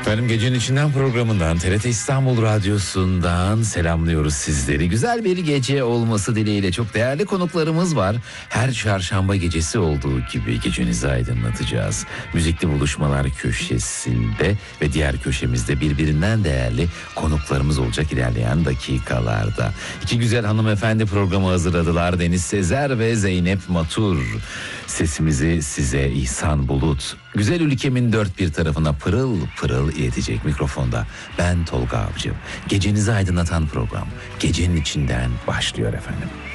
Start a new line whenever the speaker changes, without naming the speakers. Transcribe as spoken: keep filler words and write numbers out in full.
Efendim Gecenin İçinden programından, T R T İstanbul Radyosu'ndan selamlıyoruz sizleri. Güzel bir gece olması dileğiyle çok değerli konuklarımız var. Her çarşamba gecesi olduğu gibi gecenizi aydınlatacağız. Müzikli buluşmalar köşesinde ve diğer köşemizde birbirinden değerli konuklarımız olacak ilerleyen dakikalarda. İki güzel hanımefendi programı hazırladılar. Deniz Sezer ve Zeynep Matur. Sesimizi size İhsan Bulut, güzel ülkemin dört bir tarafına pırıl pırıl iletecek mikrofonda. Ben Tolga Avcı. Gecenizi aydınlatan program Gecenin İçinden başlıyor efendim.